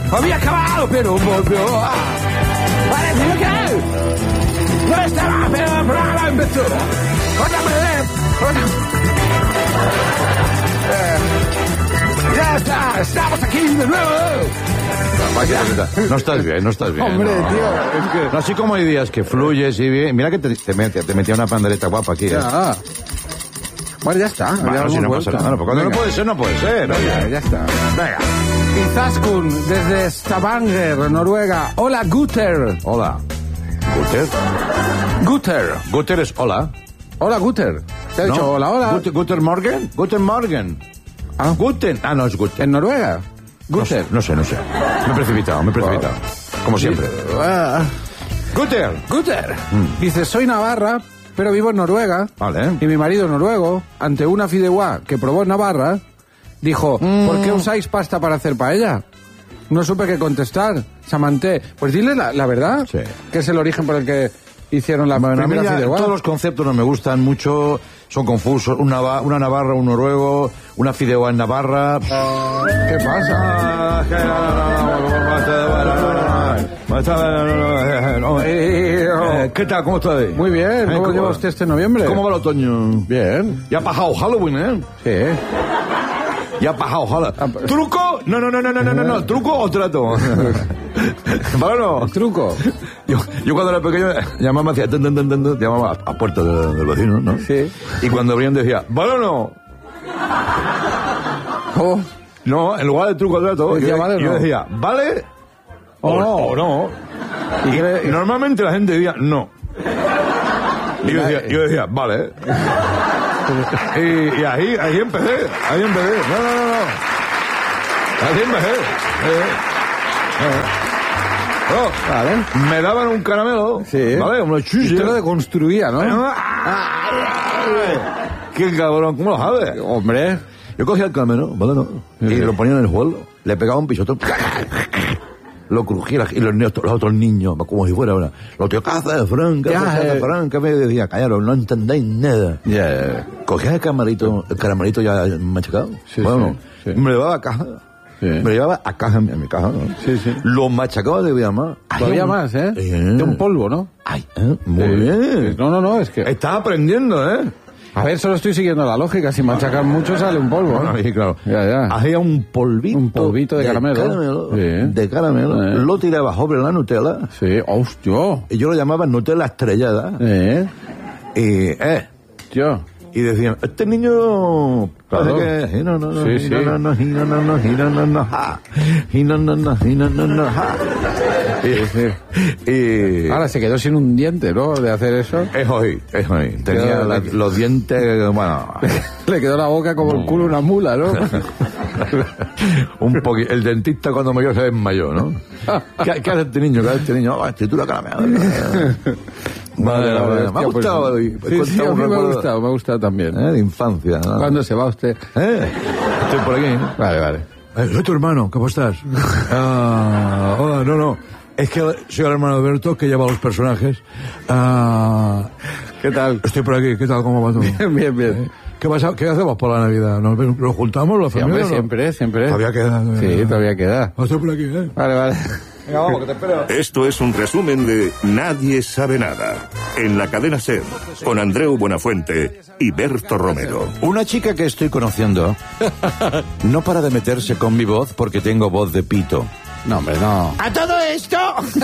Había acabado, pero volvió. Parecía que no estaba, pero el programa empezó. Ya está, estamos aquí de nuevo. No estás bien. Hombre, no. tío, es que... No, así como hay días que fluyes y bien... Mira que te metía una pandereta guapa aquí. Ya. Bueno, ya está. Bueno, si no pasa nada. Pues cuando no puede ser, no puede ser. Ya está. Venga. Izaskun, desde Stavanger, Noruega. Hola, Guter. Hola. ¿Guter? Guter es hola. Hola, Guter. Te ha dicho hola. Guten Morgen. Guten Morgen. Ah. Guten. Ah, no, es Guten. ¿En Noruega? Guter. No sé. Me he precipitado. Como siempre. Guter. Dice, soy navarra, pero vivo en Noruega. Vale. Y mi marido noruego, ante una fideuá que probó en Navarra, dijo, ¿por qué usáis pasta para hacer paella? No supe qué contestar. Samanté. Pues dile la verdad. Sí. Que es el origen por el que hicieron la primera fideuá. Todos los conceptos no me gustan mucho, son confusos. Una navarra, un noruego, una fideuá en Navarra. ¿Qué pasa? ¿Qué tal? ¿Cómo está ahí? Muy bien. ¿Cómo lleva usted este noviembre? ¿Cómo va el otoño? Bien. Ya ha pasado Halloween, ¿eh? Sí. Ya ha pasado Halloween. ¿Truco? No. ¿Truco o trato? Bueno, ¿Truco? Yo cuando era pequeño llamaba hacia llamaba a puerta del vecino, ¿no? Sí. Y cuando abrían decía, ¿vale o no? ¿Cómo? No, en lugar de truco o trato, Decía, yo, ¿vale o no? yo decía, ¿vale? O no. Y normalmente la gente decía, no. Y yo decía, vale. Y ahí empecé. No. Ahí empecé. Vale. Me daban un caramelo. Sí. ¿Vale? Una chuche. Usted lo deconstruía, ¿no? ¡Qué cabrón! ¿Cómo lo sabes? Hombre. Yo cogía el caramelo, ¿vale? ¿No? Y lo ponía en el suelo. Le pegaba un pisotón. Lo crujía y los otros niños, como si fuera una. Los tíos, ¿qué haces, Frank? ¿Qué me decía? Callaros, no entendéis nada. Yeah. Cogía el caramelito ya machacado. Sí, bueno, sí. me lo llevaba a caja. Sí. Me lo llevaba a caja, en mi caja, ¿no? Sí. Lo machacaba todavía más. Todavía más, ¿eh? De un polvo, ¿no? Ay, muy bien. No, es que... Estás aprendiendo, ¿eh? A ver, solo estoy siguiendo la lógica. Si machacar mucho sale un polvo, ¿no? Sí, claro. Ya. Hacía un polvito. Un polvito de caramelo. Sí. De caramelo. Lo tiraba sobre la Nutella. Sí, hostia. Y yo lo llamaba Nutella estrellada. Tío. Y decían, este niño... Claro. Ahora se quedó sin un diente, ¿no? De hacer eso. Es hoy. Tenía los dientes, bueno... Le quedó la boca como el culo de una mula, ¿no? Un poquito. El dentista cuando me vio se desmayó, ¿no? ¿Qué hace este niño? Escritura caramelo. Vale. Me ha gustado. Sí, a mí me ha gustado también. De infancia, ¿no? ¿Cuándo se va usted? Estoy por aquí. Vale. Soy tu hermano, ¿cómo estás? Hola, no. Es que soy el hermano de Alberto, que lleva los personajes. ¿Qué tal? Estoy por aquí, ¿qué tal? ¿Cómo va todo? Bien. ¿Qué hacemos por la Navidad? ¿Nos juntamos la familia? Sí, hombre, siempre. Todavía queda. Sí, todavía queda. Estoy por aquí, ¿eh? Vale. Venga, vamos, que te espero. Esto es un resumen de Nadie sabe nada, en la cadena SER, con Andreu Buenafuente y Berto Romero. Una chica que estoy conociendo no para de meterse con mi voz porque tengo voz de pito. No, hombre, no. ¡A todo esto!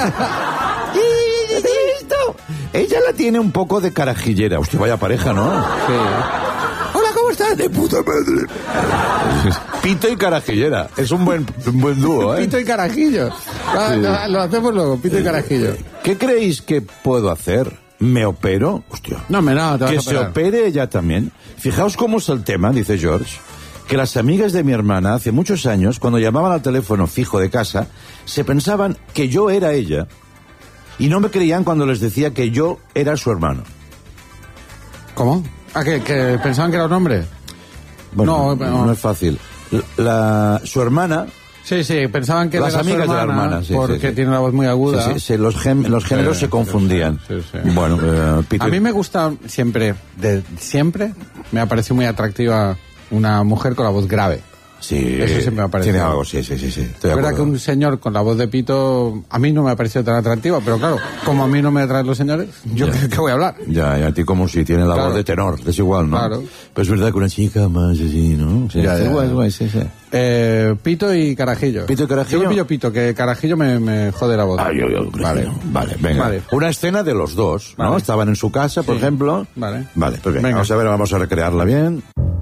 Ella la tiene un poco de carajillera. Hostia, vaya pareja, ¿no? Sí. Hola, ¿cómo estás? De puta madre. Pito y carajillera. Es un buen dúo, ¿eh? Pito y carajillo. Sí. Lo hacemos luego, pito y carajillo. ¿Qué creéis que puedo hacer? ¿Me opero? Hostia. No, te vas que a se opere ella también. Fijaos cómo es el tema, dice George, que las amigas de mi hermana hace muchos años, cuando llamaban al teléfono fijo de casa, se pensaban que yo era ella y no me creían cuando les decía que yo era su hermano. ¿Cómo? ¿Que pensaban que era un hombre? Bueno, no es fácil. Su hermana... Sí, pensaban que las era amigas su hermana, de la hermana, sí, porque tiene una voz muy aguda. Sí, los géneros se confundían. Sí. Bueno, a mí me gusta siempre me ha parecido muy atractiva una mujer con la voz grave. Sí, Eso siempre me ha parecido. Tiene algo, sí. Estoy de Es verdad acuerdo. que un señor con la voz de pito a mí no me ha parecido tan atractiva, pero claro, como a mí no me atraen los señores, yo ¿qué voy a hablar? Ya, a ti como si tiene la Claro. voz de tenor, es igual, ¿no? Claro. Pero es verdad que una chica más así, ¿no? Sí, Ya, es ya, guay, ya. sí. Pito y Carajillo. ¿Pito y Carajillo? Yo pillo Pito, que Carajillo me jode la voz. Vale, venga. Vale. Una escena de los dos, ¿no? Vale. Estaban en su casa, por Sí. ejemplo. Vale. Vale, pues bien, Venga. vamos a recrearla bien.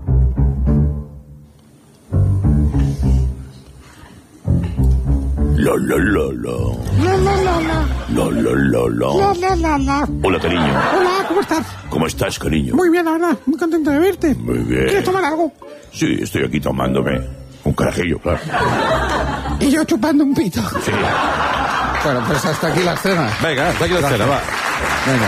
La. La la la. Hola, cariño. Hola, ¿cómo estás? ¿Cómo estás, cariño? Muy bien, la verdad. Muy contento de verte. Muy bien. ¿Quieres tomar algo? Sí, estoy aquí tomándome un carajillo, claro. Y yo chupando un pito. Sí. Bueno, pues hasta aquí la escena. Venga, hasta aquí la escena, va. Venga.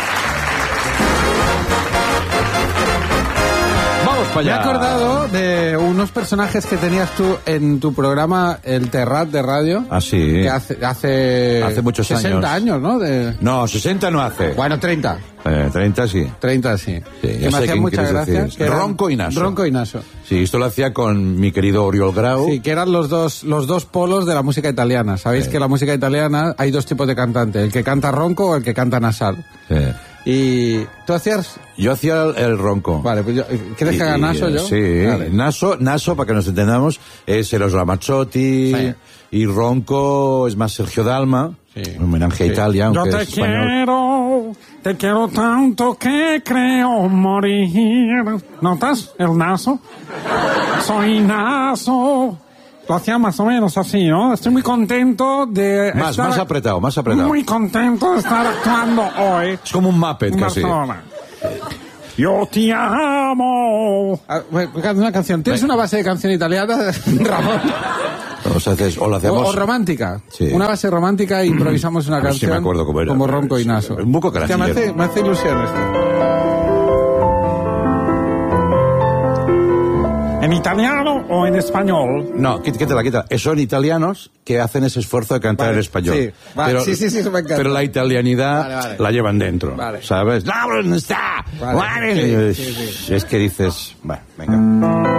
Vamos para Me he allá. acordado de unos personajes que tenías tú en tu programa El Terrat de radio. Ah, sí. Que hace muchos 60 años, ¿no? No, 60 no hace. Bueno, 30. 30 sí. 30 sí. Sí, Que ya me sé hacía quién mucha quieres gracia. decir. que eran- Ronco y Naso. Ronco y Naso. Sí, esto lo hacía con mi querido Oriol Grau. Sí, que eran los dos polos de la música italiana. Sabéis que en la música italiana hay dos tipos de cantante, el que canta ronco o el que canta nasal. Sí. Y tú hacías... Yo hacía el ronco. Vale, pues yo... ¿Quieres que haga Naso yo? Sí, Vale. Naso, para que nos entendamos, es Eros Ramazzotti. Sí. Y ronco es más Sergio Dalma. Sí. Un homenaje a Sí. Italia, Yo aunque te es español. quiero tanto que creo morir. ¿Notas el naso? Soy naso. Lo hacía más o menos así, ¿no? Estoy muy contento de Más apretado. Muy contento de estar actuando hoy Es como un Muppet en casi. Barcelona. Yo te amo. Ah, bueno, canta una canción. ¿Tienes una base de canción italiana, Ramón? O lo hacemos... O romántica. Sí. Una base romántica e improvisamos una A ver si canción me acuerdo cómo era. como Ronco y Sí, Naso. un poco Hostia, me carajillero. hace ilusión esto. ¿En italiano o en español? No, quítala. Son italianos que hacen ese esfuerzo de cantar Vale, en español. sí, vale, sí, eso me encanta. Pero la italianidad Vale. la llevan dentro, Vale. ¿sabes? ¡No, no está! Vale, sí, sí. Es que dices... Bueno, venga.